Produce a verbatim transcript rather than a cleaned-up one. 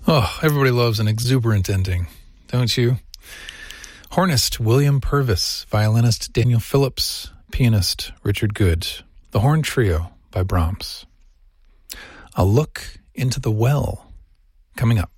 Oh, everybody loves an exuberant ending, don't you? Hornist William Purvis, violinist Daniel Phillips, pianist Richard Good. The Horn Trio by Brahms. A Look into the Well, coming up.